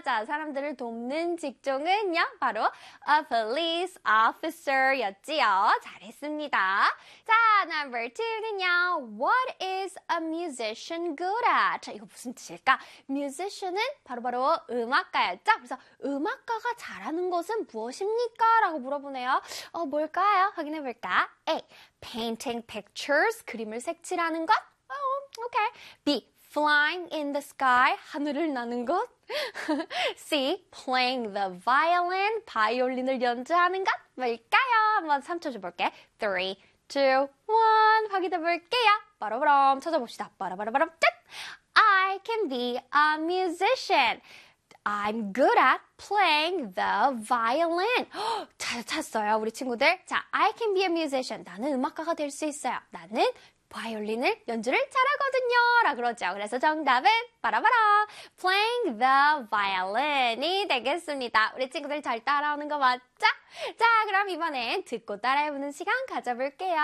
자, 사람들을 돕는 직종은요, 바로 a police officer였지요. 잘했습니다. 자, number 2는요, what is a musician good at? 이거 무슨 뜻일까? musician은 바로 음악가였죠? 그래서 음악가가 잘하는 것은 무엇입니까? 라고 물어보네요. 뭘까요? 확인해 볼까? A. Painting pictures. 그림을 색칠하는 것? Okay. B. Flying in the sky. 하늘을 나는 것? C. Playing the violin. 바이올린을 연주하는 것? 뭘까요? 한번 3초 줘볼게. 3, 2, 1. 확인해 볼게요. 빠라바람 찾아봅시다. 빠라바라바람 짠! I can be a musician. I'm good at playing the violin. 찾았어요, 우리 친구들. 자, I can be a musician. 나는 음악가가 될 수 있어요. 나는 바이올린을 연주를 잘하거든요. 라 그러죠. 그래서 정답은 빠라바라 playing the violin이 되겠습니다. 우리 친구들 잘 따라오는 거 맞죠? 자, 그럼 이번엔 듣고 따라해보는 시간 가져볼게요.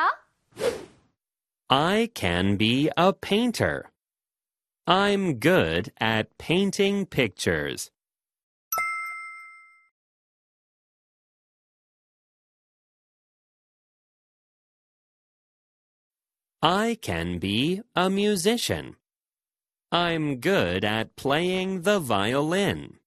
I can be a painter. I'm good at painting pictures. I can be a musician. I'm good at playing the violin.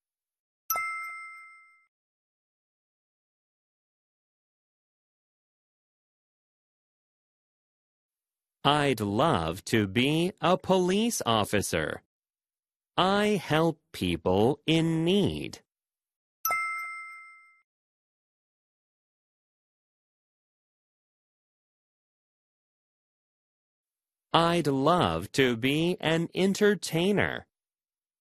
I'd love to be a police officer. I help people in need. I'd love to be an entertainer.